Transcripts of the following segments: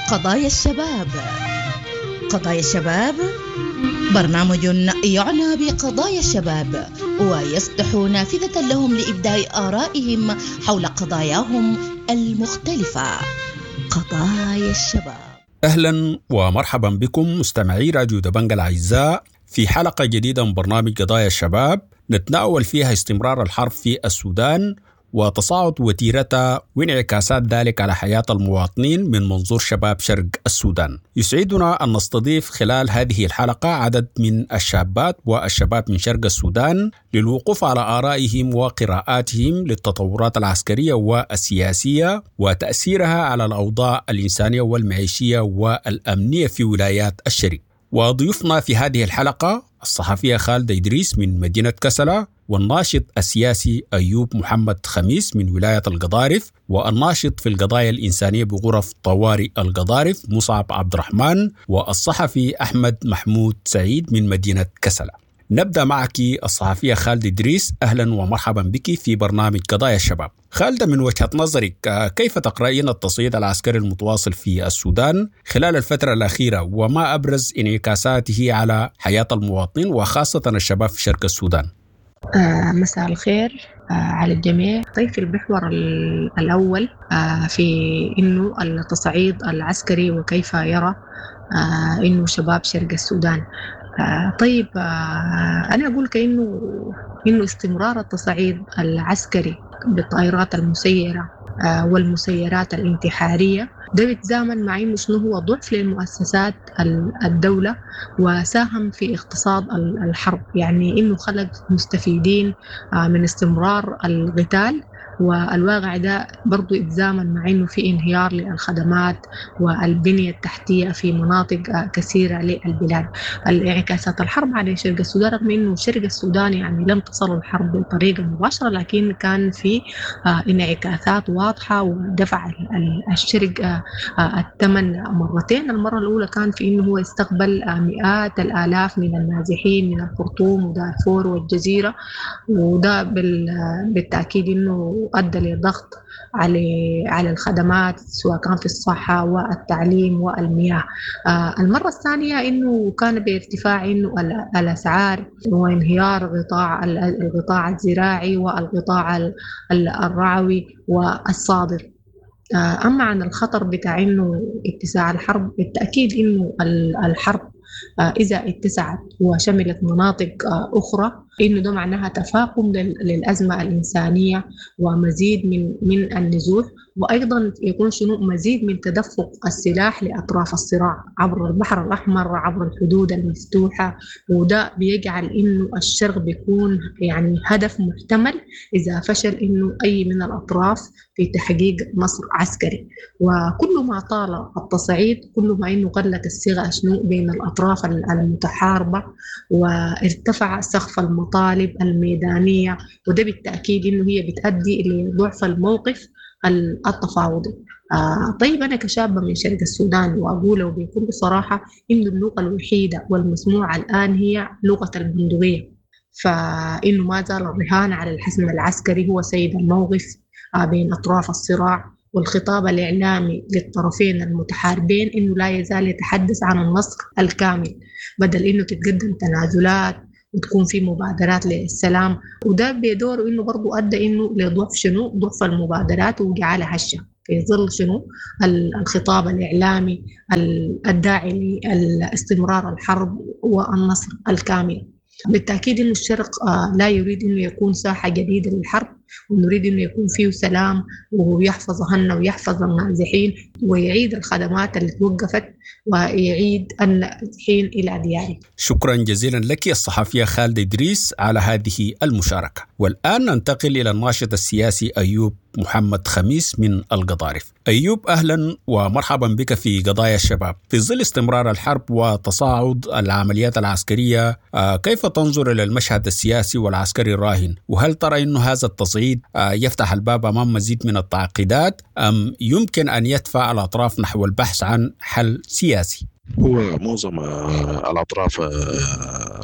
قضايا الشباب. قضايا الشباب برنامج يعنى بقضايا الشباب ويفتح نافذة لهم لإبداء آرائهم حول قضاياهم المختلفة. قضايا الشباب. أهلا ومرحبا بكم مستمعي راديو دبنج الأعزاء في حلقة جديدة من برنامج قضايا الشباب نتناول فيها استمرار الحرب في السودان وتصاعد وتيرتها وانعكاسات ذلك على حياة المواطنين من منظور شباب شرق السودان. يسعدنا أن نستضيف خلال هذه الحلقة عدد من الشابات والشباب من شرق السودان للوقوف على آرائهم وقراءاتهم للتطورات العسكرية والسياسية وتأثيرها على الأوضاع الإنسانية والمعيشية والأمنية في ولايات الشرق. وضيوفنا في هذه الحلقة الصحفية خالدة إدريس من مدينة كسلا، والناشط السياسي أيوب محمد خميس من ولاية القضارف، والناشط في القضايا الإنسانية بغرف طوارئ القضارف مصعب عبد الرحمن، والصحفي أحمد محمود سعيد من مدينة كسلا. نبدأ معك الصحفية خالدة إدريس، أهلا ومرحبا بك في برنامج قضايا الشباب. خالدة، من وجهة نظرك كيف تقرأين التصعيد العسكري المتواصل في السودان خلال الفترة الأخيرة وما أبرز انعكاساته على حياة المواطنين وخاصة الشباب في شرق السودان؟ مساء الخير على الجميع. طيب، في المحور الأول في إنه التصعيد العسكري وكيف يرى إنه شباب شرق السودان. طيب، أنا أقول إنه استمرار التصعيد العسكري بالطائرات المسيرة والمسيرات الانتحارية ده بيتزامن مع إنه شنو هو ضعف للمؤسسات الدولة وساهم في اقتصاد الحرب، يعني إنه خلق مستفيدين من استمرار القتال، والواقع ده برضو يتزامن مع إنه في انهيار للخدمات والبنية التحتية في مناطق كثيرة للبلاد. الانعكاسات الحرب على شرق السودان، رغم إنه شرق السودان يعني لم تصل الحرب بطريقة مباشرة، لكن كان في انعكاسات واضحة ودفع الشرق الثمن مرتين. المرة الأولى كان في إنه هو استقبل مئات الآلاف من النازحين من الخرطوم ودارفور والجزيرة، وده بالتأكيد إنه أدى لضغط على الخدمات سواء كان في الصحة والتعليم والمياه. المرة الثانية إنه كان بارتفاع إنه الأسعار وانهيار القطاع الزراعي والقطاع الرعوي والصادر. أما عن الخطر بتاع إنه اتساع الحرب، بالتأكيد إنه الحرب إذا اتسعت وشملت مناطق أخرى إنه ده معناها تفاقم للأزمة الإنسانية ومزيد من النزوح، وأيضا يكون مزيد من تدفق السلاح لأطراف الصراع عبر البحر الأحمر عبر الحدود المفتوحة، وده بيجعل إنه الشرق بيكون يعني هدف محتمل إذا فشل إنه أي من الأطراف في تحقيق نصر عسكري. وكل ما طال التصعيد كل ما إنه قلت الصيغة بين الأطراف المتحاربة وارتفع سقف المطالب الميدانية، وده بالتأكيد إنه هي بتؤدي لضعف الموقف التفاوضي. طيب، أنا كشابة من شرق السودان وأقوله بكل صراحة إنه اللغة الوحيدة والمسموعة الآن هي لغة البندقية، فإنه ما زال الرهان على الحزم العسكري هو سيد الموقف بين أطراف الصراع، والخطاب الإعلامي للطرفين المتحاربين إنه لا يزال يتحدث عن النصر الكامل بدل إنه تتقدم تنازلات وتكون في مبادرات للسلام. وده بيدور إنه برضو أدى إنه لضعف ضعف المبادرات وجعلها هشة في ظل الخطاب الإعلامي الداعي لاستمرار الحرب والنصر الكامل. بالتأكيد إنه الشرق لا يريد إنه يكون ساحة جديدة للحرب، ونريد إنه يكون فيه سلام ويحفظ أهلنا ويحفظ النازحين ويعيد الخدمات اللي توقفت ويعيد النازحين إلى ديارهم. شكرا جزيلا لك الصحفية خالدة إدريس على هذه المشاركة. والآن ننتقل إلى الناشط السياسي أيوب محمد خميس من القضارف. أيوب، أهلا ومرحبا بك في قضايا الشباب. في ظل استمرار الحرب وتصاعد العمليات العسكرية، كيف تنظر إلى المشهد السياسي والعسكري الراهن؟ وهل ترى أن هذا التصعيد يفتح الباب أمام مزيد من التعقيدات أم يمكن أن يدفع الأطراف نحو البحث عن حل سياسي؟ هو معظم الأطراف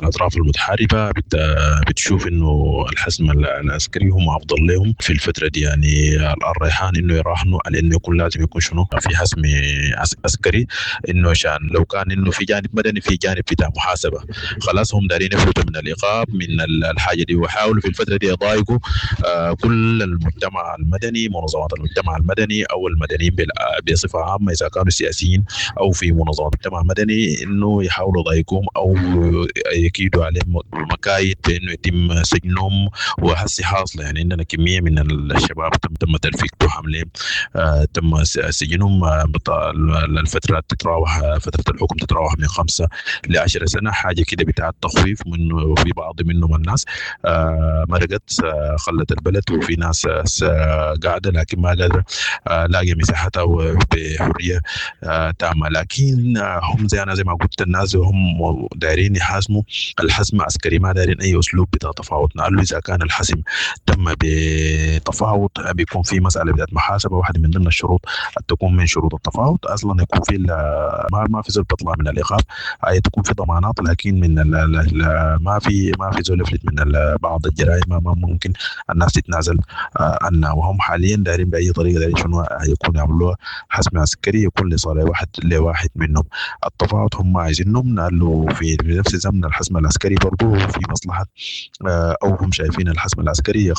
الأطراف المتحاربة بتشوف إنه الحزم العسكري هم أفضل لهم في الفترة دي. يعني الريحان إنه يراهنوا على إنه يكون لازم يكون شنو في حزم عسكري، إنه عشان لو كان إنه في جانب مدني في جانب بتاع محاسبة، خلاص هم دارين يفلتوا من الإيقاف من الحاجة دي، وحاولوا في الفترة دي يضايقوا كل المجتمع المدني، منظمات المجتمع المدني أو المدنيين بصفة عامة إذا كانوا سياسيين أو في منظمات المجتمع المدني، إنه يحاولوا يضايقوهم أو يكيدوا عليهم مكايد بإنه يتم سجنهم. وهسي حاصلة يعني عندنا كمية من الشباب تم تلفيقهم حملهم، تم سجنهم. الفترة تتراوح فترة الحكم تتراوح من 5 ل10 سنة، حاجة كده بتاع التخويف منه. في بعض منهم الناس مرقت خلت البلد، وفي ناس قاعدة لكن ما قادرة لاقي مساحتها بحرية تامة. لكن هم زي ما قلت الناس هم دايرين يحاسموا الحزم عسكري، ما دايرين أي أسلوب بتاع تفاوض. قالوا إذا كان الحزم تم بتفاوض بيكون في مسألة بتاعت محاسبة، واحدة من ضمن الشروط تكون من شروط التفاوض أصلا يكون في ما في زول بيطلع من الإيقاف، أي تكون في ضمانات، لكن من ما في زول يفلت من بعض الجرائم ما ممكن الناس تتنازل عنها. وهم حاليا دايرين بأي طريقة دايرين شنو يكون يعملوا حزم عسكري يكون لصالح واحد منهم. التفاوض هم عايزينهم نقلوا في نفس زمن الحزم العسكري برضو في مصلحة، أو هم شايفين الحزم العسكري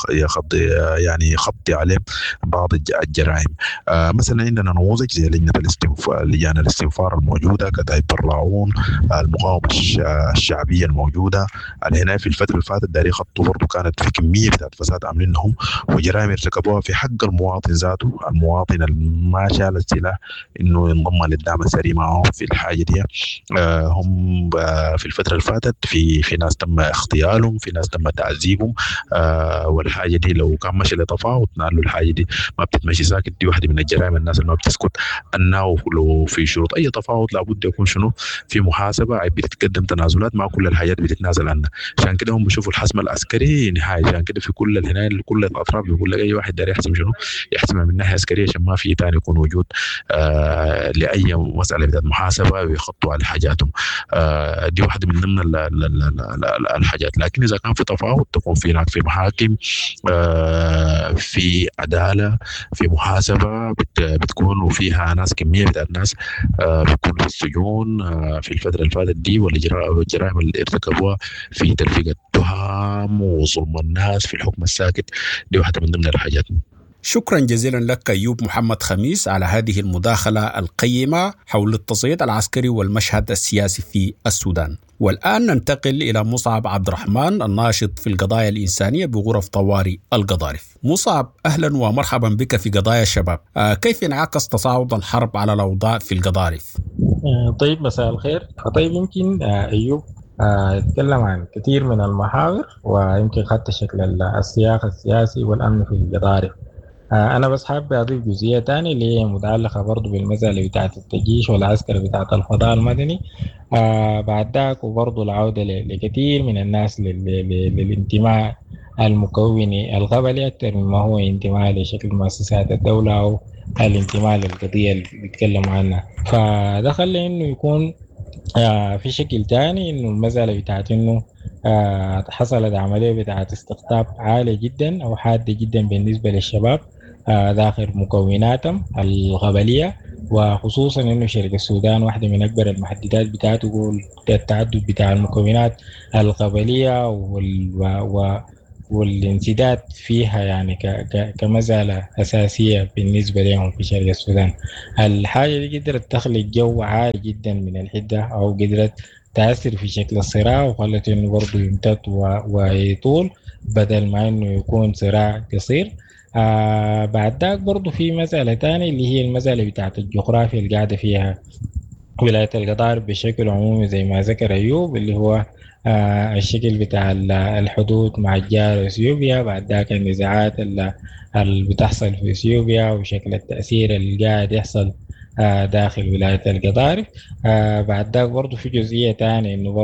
يخطي عليه بعض الجرائم. مثلا عندنا نموذج زي لجان الاستنفار الموجودة، كتائب برلاعون، المقاومة الشعبية الموجودة هنا في الفترة اللي فاتت داري خطوا برضو كانت في كمية بتاعت فساد عاملين لهم وجرائم ارتكبوها في حق المواطن ذاته، المواطن ما شال السلاح انه ينضم للدعم السري معهم في الحاجة دي. هم في الفترة اللي فاتت في ناس تم اغتيالهم، في ناس تم تعذيبهم، والحاجة دي لو كان ماشي لتفاوض نقول له الحاجة دي ما بتتمشي ساكت. دي واحدة من الجرائم الناس اللي ما بتسكت انه لو في شروط اي تفاوض لابد يكون شنو في محاسبة، بتتقدم تنازلات، ما كل الحاجات بتتنازل عنها. عشان كده هم بيشوفوا الحزم العسكري نهاية. عشان كده في كل كل الاطراف بيقول لك اي واحد داري يحسم شنو يحسمها من ناحية عسكرية، عشان ما في ثاني يكون وجود لأي مسألة بتاعت محاسبة ويخطوا على حاجاتهم. دي واحدة من ضمن الحاجات. لكن إذا كان في تفاوض تكون في هناك في محاكم، في عدالة، في محاسبة بتكون وفيها ناس كمية بتاعت ناس بتكون في السجون في الفترة اللي فاتت دي، والجرائم اللي ارتكبوها في تلفيق التهم وظلم الناس في الحكم الساكت. دي واحدة من ضمن الحاجات. شكرا جزيلا لك أيوب محمد خميس على هذه المداخلة القيمة حول التصعيد العسكري والمشهد السياسي في السودان. والآن ننتقل إلى مصعب عبد الرحمن الناشط في القضايا الإنسانية بغرف طوارئ القضارف. مصعب، أهلا ومرحبا بك في قضايا الشباب. كيف انعكس تصاعد الحرب على الأوضاع في القضارف؟ طيب، مساء الخير. طيب، يمكن أيوب يتكلم عن كثير من المحاور، ويمكن حتى شكل السياق السياسي والأمن في القضارف. أنا بس حابب أضيف جزئية تانية اللي هي متعلقة برضو بالمسألة بتاعة التجيش والعسكر بتاعة الفضاء المدني. بعد ذاك وبرضو العودة لكثير من الناس للانتماء المكوني القبلي أكثر مما هو انتماء لشكل مؤسسات الدولة أو الانتماء للقضية اللي بيتكلموا عنها. فده خلى إنه يكون في شكل تاني إنه المسألة بتاعت إنه حصلت عملية بتاعت استقطاب عالية جدا أو حادة جدا بالنسبة للشباب داخل مكوناتهم القبلية، وخصوصا إنه شرق السودان واحدة من أكبر المحددات بتاعته هو التعدد بتاع المكونات القبلية والانسداد فيها يعني كمسألة أساسية بالنسبة لهم في شرق السودان. الحاجة دي قدرت تخلق جو عالي جدا من الحدة أو قدرت تأثر في شكل الصراع، وخلت إنه برضو يمتد ويطول بدل ما إنه يكون صراع قصير. بعد ذاك برضو في مسألة تانية اللي هي المسألة بتاعت الجغرافيا اللي قاعدة فيها ولاية القضارف بشكل عمومي زي ما ذكر أيوب، اللي هو الشكل بتاع الحدود مع الجار اثيوبيا، بعد ذاك النزاعات اللي بتحصل في اثيوبيا وشكل التأثير اللي قاعد يحصل داخل ولاية القضارف. بعد ذاك برضو في جزئية تانية انه